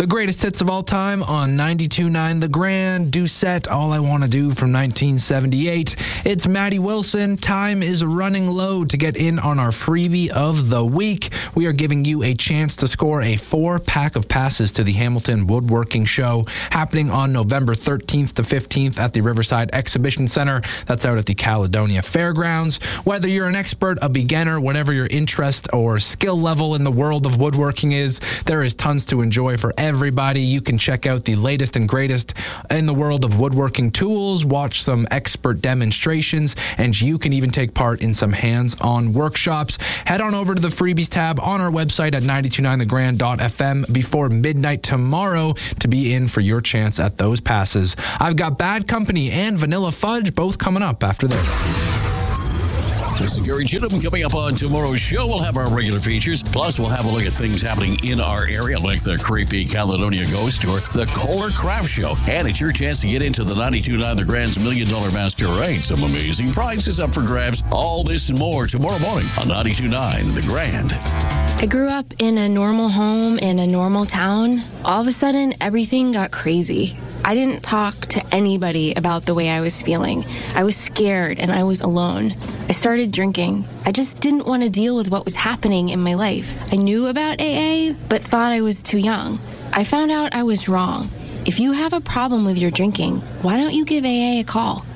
The greatest hits of all time on 92.9 The Grand. Doucette, All I Want to Do from 1978. It's Maddie Wilson. Time is running low to get in on our freebie of the week. We are giving you a chance to score a 4-pack of passes to the Hamilton Woodworking Show happening on November 13th to 15th at the Riverside Exhibition Center. That's out at the Caledonia Fairgrounds. Whether you're an expert, a beginner, whatever your interest or skill level in the world of woodworking is, there is tons to enjoy for everybody. You can check out the latest and greatest in the world of woodworking tools, watch some expert demonstrations, and you can even take part in some hands-on workshops. Head on over to the freebies tab on our website at 929thegrand.fm before midnight tomorrow to be in for your chance at those passes. I've got Bad Company and Vanilla Fudge both coming up after this. This is Gary Chittum. Coming up on tomorrow's show, we'll have our regular features. Plus, we'll have a look at things happening in our area, like the creepy Caledonia Ghost Tour, the Kohler Craft Show. And it's your chance to get into the 92.9 The Grand's $1 Million Masquerade. Some amazing prizes up for grabs. All this and more tomorrow morning on 92.9 The Grand. I grew up in a normal home in a normal town. All of a sudden, everything got crazy. I didn't talk to anybody about the way I was feeling. I was scared and I was alone. I started drinking. I just didn't want to deal with what was happening in my life. I knew about AA, but thought I was too young. I found out I was wrong. If you have a problem with your drinking, why don't you give AA a call?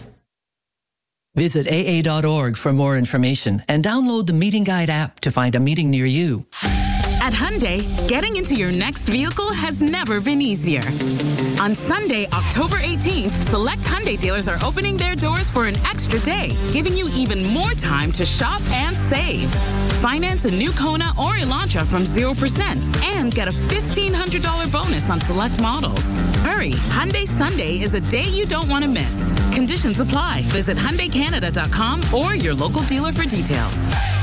Visit AA.org for more information and download the Meeting Guide app to find a meeting near you. At Hyundai, getting into your next vehicle has never been easier. On Sunday, October 18th, select Hyundai dealers are opening their doors for an extra day, giving you even more time to shop and save. Finance a new Kona or Elantra from 0% and get a $1,500 bonus on select models. Hurry, Hyundai Sunday is a day you don't want to miss. Conditions apply. Visit HyundaiCanada.com or your local dealer for details.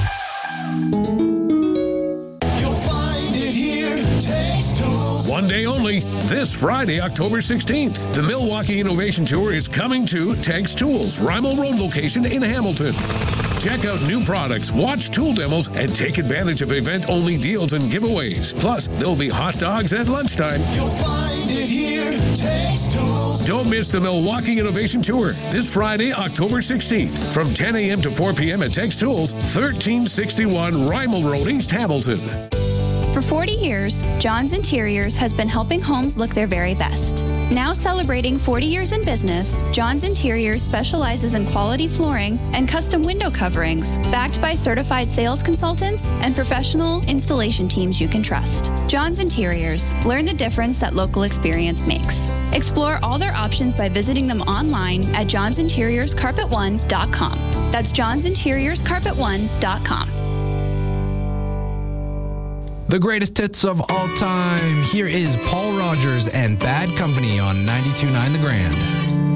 One day only, this Friday, October 16th. The Milwaukee Innovation Tour is coming to Tex Tools, Rymel Road location in Hamilton. Check out new products, watch tool demos, and take advantage of event-only deals and giveaways. Plus, there'll be hot dogs at lunchtime. You'll find it here, Tex Tools. Don't miss the Milwaukee Innovation Tour this Friday, October 16th from 10 a.m. to 4 p.m. at Tex Tools, 1361 Rymel Road, East Hamilton. For 40 years, John's Interiors has been helping homes look their very best. Now celebrating 40 years in business, John's Interiors specializes in quality flooring and custom window coverings, backed by certified sales consultants and professional installation teams you can trust. John's Interiors. Learn the difference that local experience makes. Explore all their options by visiting them online at johnsinteriorscarpet1.com. That's johnsinteriorscarpet1.com. The greatest hits of all time. Here is Paul Rogers and Bad Company on 92.9 The Grand.